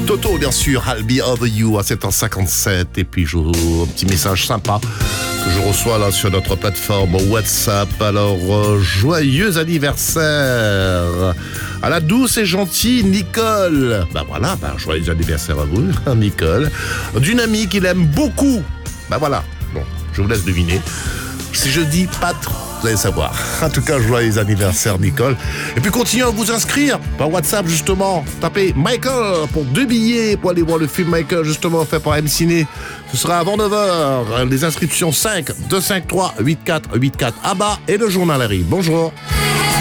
Toto, bien sûr, I'll Be Over You à 7h57. Et puis, un petit message sympa que je reçois là sur notre plateforme WhatsApp. Alors, joyeux anniversaire à la douce et gentille Nicole. Joyeux anniversaire à vous, Nicole. D'une amie qu'il aime beaucoup. Bon, je vous laisse deviner. Si je dis Pâtre, vous allez savoir. En tout cas, joyeux anniversaire, Nicole. Et puis, continuez à vous inscrire par WhatsApp, justement. Tapez Michael pour 2 billets pour aller voir le film Michael, justement, fait par M-Ciné. Ce sera avant 9h. Les inscriptions 5 253 84 84. Abba et le journal arrive. Bonjour.